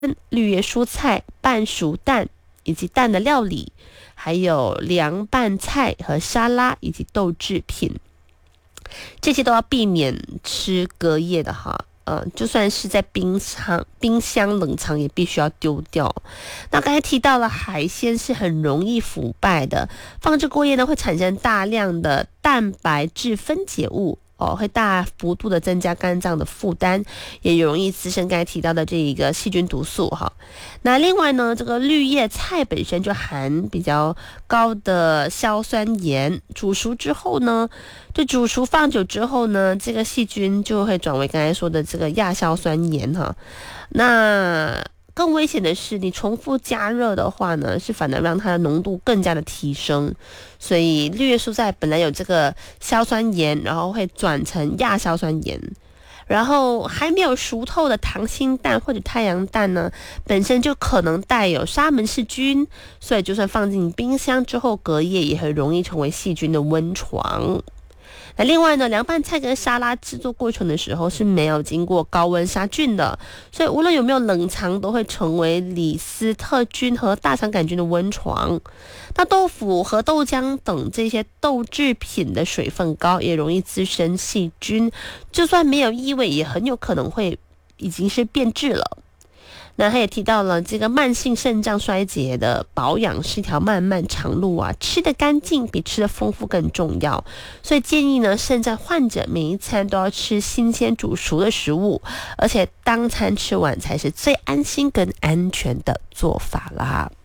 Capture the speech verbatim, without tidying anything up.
绿叶蔬菜、半熟蛋以及蛋的料理，还有凉拌菜和沙拉以及豆制品，这些都要避免吃隔夜的哈。呃，就算是在冰箱冰箱冷藏也必须要丢掉。那刚才提到了海鲜是很容易腐败的，放置过夜呢会产生大量的蛋白质分解物。哦，会大幅度的增加肝脏的负担，也容易滋生刚才提到的这一个细菌毒素哈。那另外呢，这个绿叶菜本身就含比较高的硝酸盐，煮熟之后呢，就煮熟放久之后呢，这个细菌就会转为刚才说的这个亚硝酸盐哈。那更危险的是，你重复加热的话呢，是反而让它的浓度更加的提升。所以绿叶蔬菜本来有这个硝酸盐，然后会转成亚硝酸盐。然后还没有熟透的溏心蛋或者太阳蛋呢，本身就可能带有沙门氏菌，所以就算放进冰箱之后隔夜，也很容易成为细菌的温床。那另外呢，凉拌菜跟沙拉制作过程的时候是没有经过高温杀菌的，所以无论有没有冷藏，都会成为李斯特菌和大肠杆菌的温床。那豆腐和豆浆等这些豆制品的水分高，也容易滋生细菌，就算没有异味，也很有可能会已经是变质了。那他也提到了这个慢性肾脏衰竭的保养是一条漫漫长路啊，吃得干净比吃得丰富更重要，所以建议呢，肾脏患者每一餐都要吃新鲜煮熟的食物，而且当餐吃完才是最安心跟安全的做法啦。